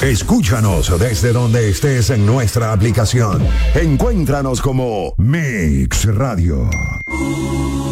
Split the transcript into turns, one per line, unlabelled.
Escúchanos desde donde estés en nuestra aplicación. Encuéntranos como Mix Radio.